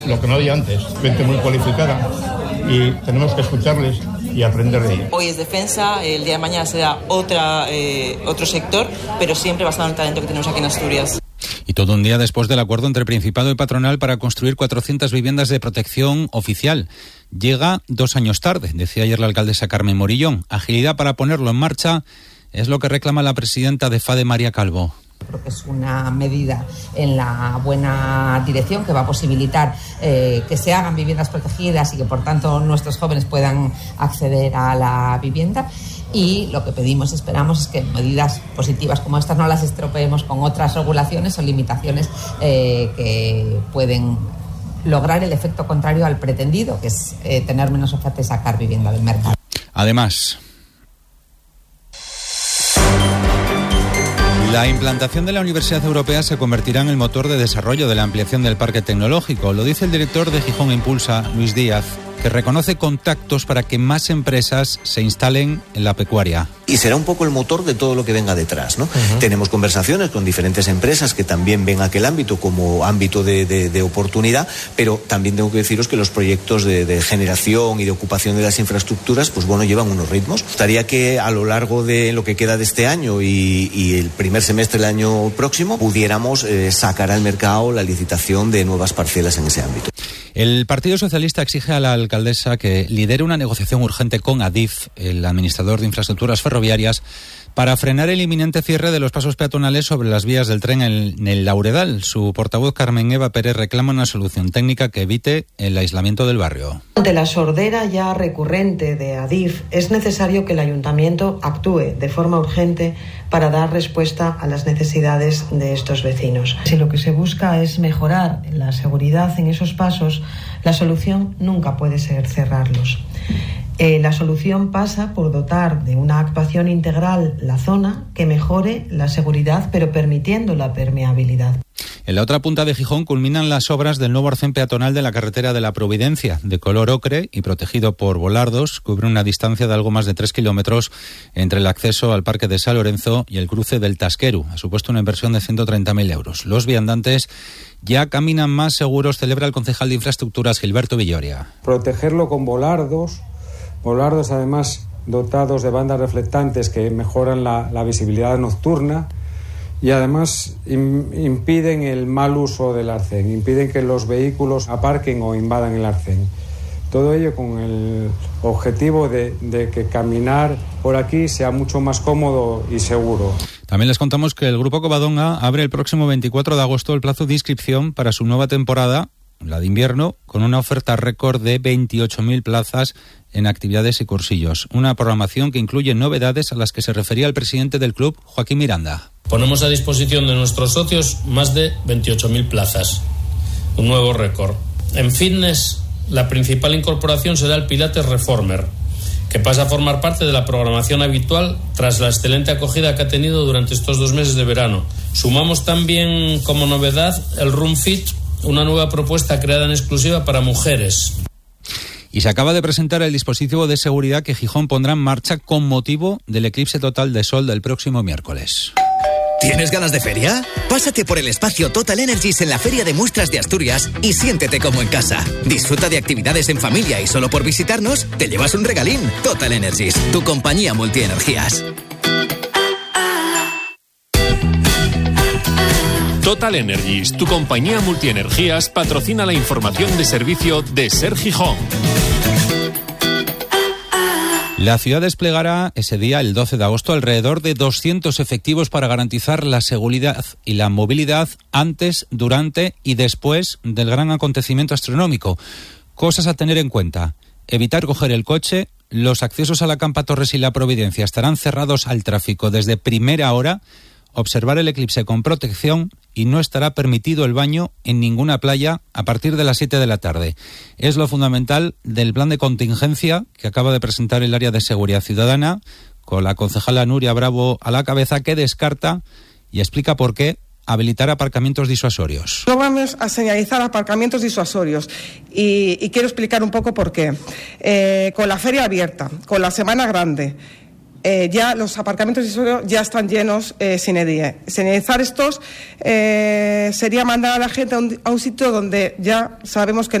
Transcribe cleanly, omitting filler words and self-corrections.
Lo que no había antes, gente muy cualificada, y tenemos que escucharles y aprender de ellos. Hoy es defensa, el día de mañana será otro sector, pero siempre basado en el talento que tenemos aquí en Asturias. Y todo un día después del acuerdo entre Principado y Patronal para construir 400 viviendas de protección oficial. Llega 2 años tarde, decía ayer la alcaldesa Carmen Morillón. Agilidad para ponerlo en marcha es lo que reclama la presidenta de FADE, María Calvo. Creo que es una medida en la buena dirección que va a posibilitar que se hagan viviendas protegidas y que por tanto nuestros jóvenes puedan acceder a la vivienda. Y lo que pedimos, esperamos, es que medidas positivas como estas no las estropeemos con otras regulaciones o limitaciones que pueden lograr el efecto contrario al pretendido, que es tener menos oferta y sacar vivienda del mercado. Además, la implantación de la Universidad Europea se convertirá en el motor de desarrollo de la ampliación del parque tecnológico. Lo dice el director de Gijón Impulsa, Luis Díaz, que reconoce contactos para que más empresas se instalen en la pecuaria. Y será un poco el motor de todo lo que venga detrás, ¿no? Uh-huh. Tenemos conversaciones con diferentes empresas que también ven aquel ámbito como ámbito de oportunidad, pero también tengo que deciros que los proyectos de generación y de ocupación de las infraestructuras, pues bueno, llevan unos ritmos. Gustaría que a lo largo de lo que queda de este año y el primer semestre del año próximo pudiéramos sacar al mercado la licitación de nuevas parcelas en ese ámbito. El Partido Socialista exige a la alcaldesa que lidere una negociación urgente con Adif, el administrador de infraestructuras ferroviarias, para frenar el inminente cierre de los pasos peatonales sobre las vías del tren en el Lauredal. Su portavoz, Carmen Eva Pérez, reclama una solución técnica que evite el aislamiento del barrio. Ante la sordera ya recurrente de Adif, es necesario que el ayuntamiento actúe de forma urgente para dar respuesta a las necesidades de estos vecinos. Si lo que se busca es mejorar la seguridad en esos pasos, la solución nunca puede ser cerrarlos. La solución pasa por dotar de una actuación integral la zona que mejore la seguridad, pero permitiendo la permeabilidad. En la otra punta de Gijón culminan las obras del nuevo arcén peatonal de la carretera de la Providencia, de color ocre y protegido por bolardos. Cubre una distancia de algo más de 3 kilómetros entre el acceso al Parque de San Lorenzo y el cruce del Tasqueru. Ha supuesto una inversión de 130.000 euros. Los viandantes ya caminan más seguros, celebra el concejal de Infraestructuras, Gilberto Villoria. Protegerlo con bolardos además dotados de bandas reflectantes que mejoran la visibilidad nocturna y además impiden el mal uso del arcén, impiden que los vehículos aparquen o invadan el arcén. Todo ello con el objetivo de que caminar por aquí sea mucho más cómodo y seguro. También les contamos que el Grupo Covadonga abre el próximo 24 de agosto el plazo de inscripción para su nueva temporada, la de invierno, con una oferta récord de 28.000 plazas en actividades y cursillos. Una programación que incluye novedades a las que se refería el presidente del club, Joaquín Miranda. Ponemos a disposición de nuestros socios más de 28.000 plazas, un nuevo récord. En fitness, la principal incorporación será el Pilates Reformer, que pasa a formar parte de la programación habitual tras la excelente acogida que ha tenido durante estos 2 meses de verano. Sumamos también como novedad el Room Fit, una nueva propuesta creada en exclusiva para mujeres. Y se acaba de presentar el dispositivo de seguridad que Gijón pondrá en marcha con motivo del eclipse total de sol del próximo miércoles. ¿Tienes ganas de feria? Pásate por el espacio Total Energies en la Feria de Muestras de Asturias y siéntete como en casa. Disfruta de actividades en familia y solo por visitarnos te llevas un regalín. Total Energies, tu compañía multienergías. Total Energies, tu compañía multienergías, patrocina la información de servicio de Ser Gijón. La ciudad desplegará ese día, el 12 de agosto, alrededor de 200 efectivos para garantizar la seguridad y la movilidad antes, durante y después del gran acontecimiento astronómico. Cosas a tener en cuenta: evitar coger el coche, los accesos a la Campa Torres y la Providencia estarán cerrados al tráfico desde primera hora, observar el eclipse con protección y no estará permitido el baño en ninguna playa a partir de las 7 de la tarde. Es lo fundamental del plan de contingencia que acaba de presentar el área de seguridad ciudadana, con la concejala Nuria Bravo a la cabeza, que descarta y explica por qué habilitar aparcamientos disuasorios. No vamos a señalizar aparcamientos disuasorios y quiero explicar un poco por qué. Con la feria abierta, con la Semana Grande, ya los aparcamientos disuasorios ya están llenos sin EDIE. Señalizar estos sería mandar a la gente a un sitio donde ya sabemos que